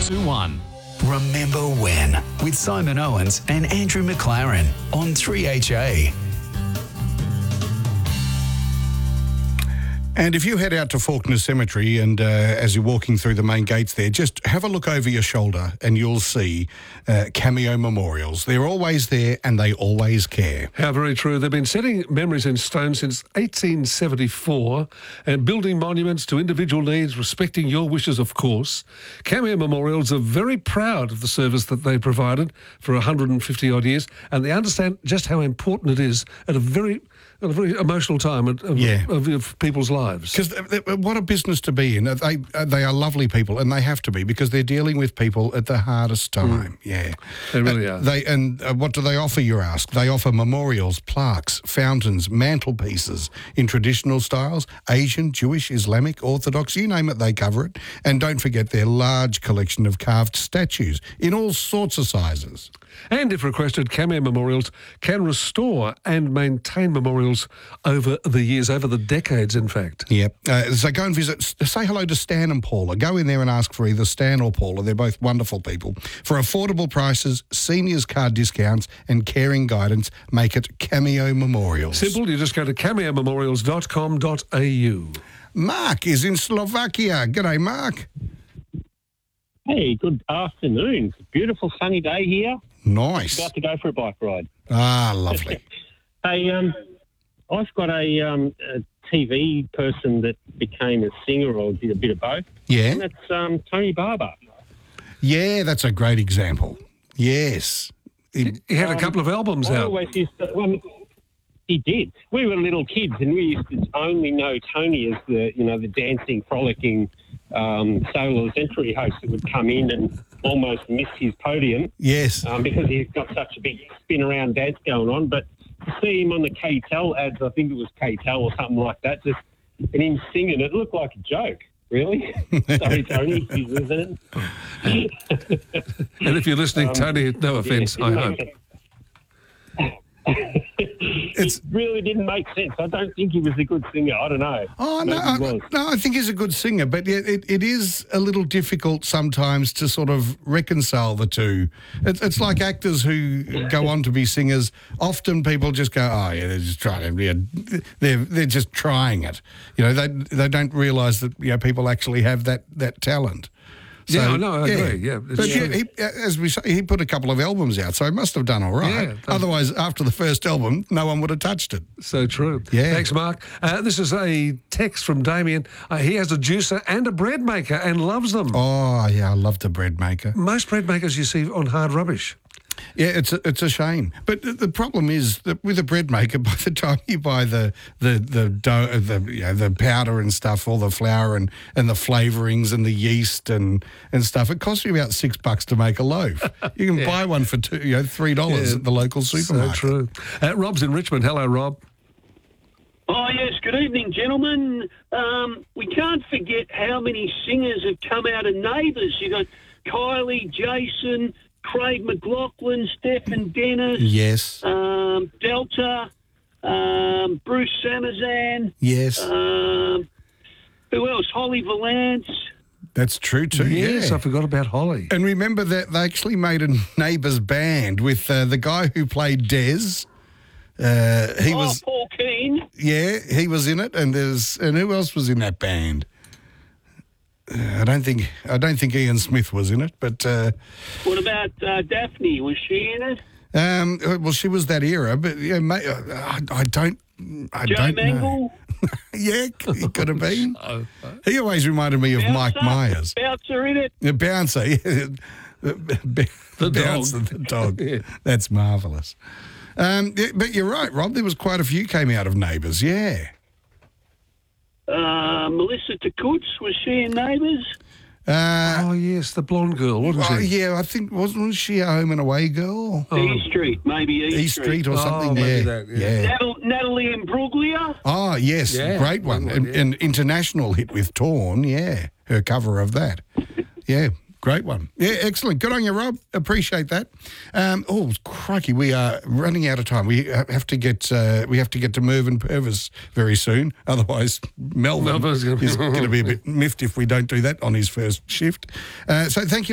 0421. Remember When with Simon Owens and Andrew McLaren on 3HA. And if you head out to Fawkner Cemetery and as you're walking through the main gates there, just have a look over your shoulder and you'll see cameo memorials. They're always there and they always care. How very true. They've been setting memories in stone since 1874 and building monuments to individual needs, respecting your wishes, of course. Cameo memorials are very proud of the service that they provided for 150-odd years, and they understand just how important it is at a very emotional time of people's lives. Because what a business to be in. They are lovely people, and they have to be, because they're dealing with people at the hardest time. Yeah. They really are. What do they offer, you ask? They offer memorials, plaques, fountains, mantelpieces in traditional styles, Asian, Jewish, Islamic, Orthodox, you name it, they cover it. And don't forget their large collection of carved statues in all sorts of sizes. And if requested, Cameo Memorials can restore and maintain memorials over the years, over the decades, in fact. Yep. So go and visit, say hello to Stan and Paula. Go in there and ask for either Stan or Paula. They're both wonderful people. For affordable prices, seniors card discounts and caring guidance, make it Cameo Memorials. Simple, you just go to cameomemorials.com.au. Mark is in Slovakia. G'day, Mark. Hey, good afternoon. It's a beautiful sunny day here. Nice. About to go for a bike ride. Ah, lovely. Hey, I've got a TV person that became a singer or did a bit of both. Yeah. And that's Tony Barber. Yeah, that's a great example. Yes. He had a couple of albums I out. always used to, he did. We were little kids and we used to only know Tony as the dancing, frolicking solo entry host that would come in and almost miss his podium. Yes. Because he's got such a big spin around dance going on. But to see him on the KTEL ads, I think it was KTEL or something like that, and him singing, it looked like a joke, really. Sorry, Tony, he's listening. And if you're listening, Tony, no offence, I hope. It really didn't make sense. I don't think he was a good singer. I don't know. Oh, no, I think he's a good singer, but it is a little difficult sometimes to sort of reconcile the two. It's like actors who go on to be singers. Often people just go, oh, yeah, they're just trying to, they're just trying it. They don't realise that people actually have that talent. So, I agree. Yeah, but as we say, he put a couple of albums out, so he must have done all right. Yeah, otherwise, after the first album, no one would have touched it. So true. Yeah. Thanks, Mark. This is a text from Damien. He has a juicer and a bread maker and loves them. Oh, yeah, I love the bread maker. Most bread makers you see on Hard Rubbish. Yeah, it's a shame. But the problem is that with a bread maker, by the time you buy the dough, the powder and stuff, all the flour and the flavourings and the yeast and stuff, it costs you about $6 to make a loaf. You can buy one for $3 at the local supermarket. So true. Rob's in Richmond. Hello, Rob. Oh, yes, good evening, gentlemen. We can't forget how many singers have come out of Neighbours. You got Kylie, Jason, Craig McLaughlin, Stephen Dennis. Yes. Delta, Bruce Samazan. Yes. Who else? Holly Valance. That's true too. Yes, yeah. I forgot about Holly. And remember that they actually made a Neighbours band with the guy who played Des. Was Paul Keane. Yeah, he was in it, and who else was in that band? I don't think Ian Smith was in it, but What about Daphne? Was she in it? Well, she was that era, but yeah, I don't Mangle? know. Yeah, he could have been. He always reminded me of Mike Myers. Bouncer in it. The Bouncer, yeah. The Bouncer, the dog. Yeah. That's marvellous. But you're right, Rob. There was quite a few came out of Neighbours. Yeah. Melissa Takutz, was she in Neighbours? Oh, yes, the blonde girl, wasn't she? Yeah, I think, wasn't she a Home and Away girl? East Street, maybe East Street or something, maybe yeah. that, yeah. Natalie Imbruglia? Oh, yes, Yeah, great one. good one, yeah. An international hit with Torn, yeah, her cover of that. Yeah, great one. Yeah, excellent. Good on you, Rob. Appreciate that. Oh, crikey, we are running out of time. We have to get to Mervyn Purvis very soon. Otherwise, Melvin is going to be a bit miffed if we don't do that on his first shift. So thank you.